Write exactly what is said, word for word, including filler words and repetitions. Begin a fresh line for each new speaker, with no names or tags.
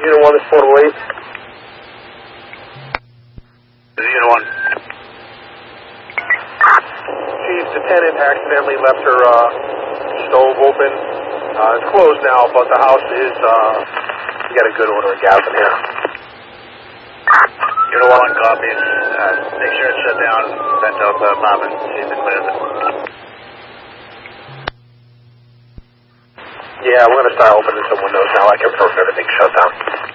Unit one, this portable eight.
Unit one.
Chief, the tenant accidentally left her uh, stove open. Uh, it's closed now, but the house is, uh, we got a good odor of gas in here.
Unit one copies. Uh, make sure it's shut down. Vent out the apartment. See if it clears it.
Yeah, we're going to start opening some windows now. I confirmed everything's shut down.